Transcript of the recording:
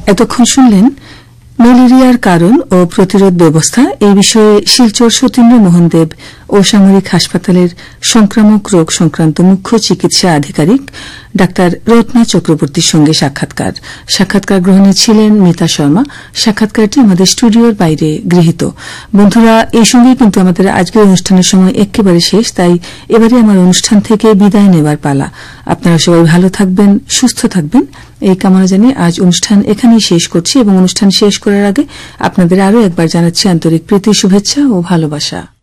এতক্ষণ শুনলেন ম্যালেরিয়ার কারণ ও প্রতিরোধ ব্যবস্থা এই বিষয়ে শিলচর সতীন্দ্রমোহন দেব ও সামরিক হাসপাতালের সংক্রামক রোগ সংক্রান্ত মুখ্য চিকিৎসা আধিকারিক ডাক্তার রত্না চক্রবর্তীর সঙ্গে সাক্ষাৎকার গ্রহণে ছিলেন মিতা শর্মা। সাক্ষাৎকারটি আমাদের স্টুডিওর বাইরে গৃহীত। বন্ধুরা, এই সঙ্গেই কিন্তু আমাদের আজকের অনুষ্ঠানের সময় একেবারে শেষ, তাই এবারে আমার অনুষ্ঠান থেকে বিদায় নেবার পালা। আপনারা সবাই ভালো থাকবেন, সুস্থ থাকবেন এই কামনা জানিয়ে আজ অনুষ্ঠান এখানেই শেষ করছি এবং অনুষ্ঠান শেষ করার আগে আপনাদের আরও একবার জানাচ্ছি আন্তরিক প্রীতি, শুভেচ্ছা ও ভালোবাসা।